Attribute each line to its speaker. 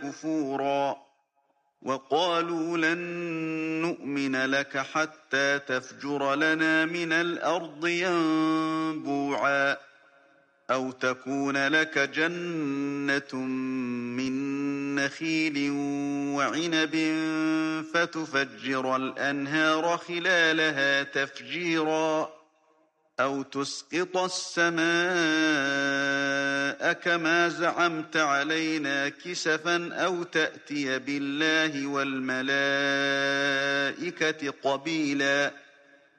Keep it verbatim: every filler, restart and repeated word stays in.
Speaker 1: كفورا وقالوا لن نؤمن لك حتى تفجر لنا من الأرض ينبوعا أو تكون لك جنة من نخيل وعنب فتفجر الأنهار خلالها تفجيرا أو تسقط السماء كما زعمت علينا كسفا أو تأتي بالله والملائكة قبيلا